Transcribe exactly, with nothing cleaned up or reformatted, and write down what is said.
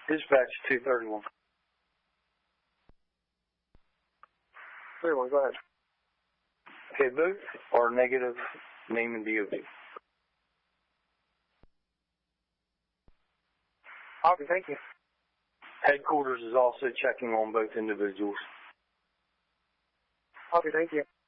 Dispatch two thirty-one. thirty-one, go ahead. Okay, both are negative name and D O B. Copy, thank you. Headquarters is also checking on both individuals. Copy, thank you.